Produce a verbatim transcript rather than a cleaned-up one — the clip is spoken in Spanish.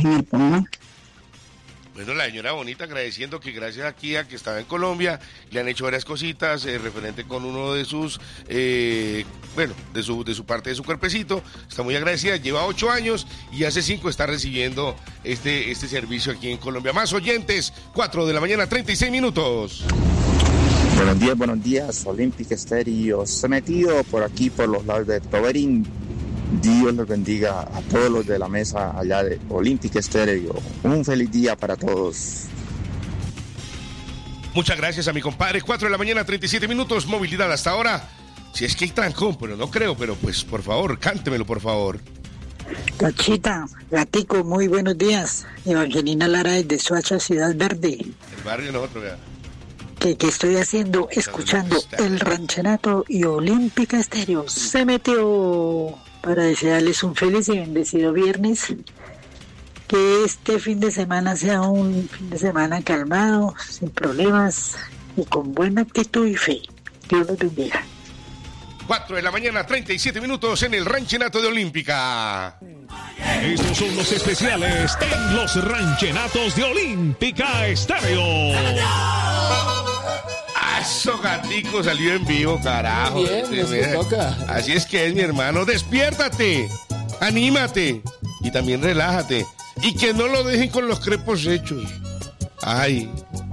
en el programa. Bueno, la señora Bonita agradeciendo que gracias aquí a que estaba en Colombia le han hecho varias cositas eh, referente con uno de sus, eh, bueno, de su, de su parte de su cuerpecito. Está muy agradecida, lleva ocho años y hace cinco está recibiendo este, este servicio aquí en Colombia. Más oyentes, cuatro de la mañana, treinta y seis minutos. Buenos días, buenos días, Olímpica Estéreo. Se ha metido por aquí, por los lados de Toberín. Dios les bendiga a todos los de la mesa allá de Olímpica Estéreo. Un feliz día para todos. Muchas gracias a mi compadre. cuatro de la mañana, treinta y siete minutos. Movilidad hasta ahora. Si es que hay trancón, pero no creo, pero pues por favor, cántemelo, por favor. Cachita, Gatico, muy buenos días. Evangelina Lara desde Soacha, Ciudad Verde. El barrio nosotros, vea. ¿Qué, qué estoy haciendo? Escuchando el Ranchenato y Olímpica Estéreo. Se metió para desearles un feliz y bendecido viernes. Que este fin de semana sea un fin de semana calmado, sin problemas y con buena actitud y fe. Dios los bendiga. cuatro de la mañana, treinta y siete minutos en el Ranchenato de Olímpica. Estos son los especiales en los Ranchenatos de Olímpica Estéreo. Eso, Gatico, salió en vivo, carajo. Bien, Este, eso toca. Así es que es, mi hermano. Despiértate, anímate y también relájate. Y que no lo dejen con los crepos hechos. Ay,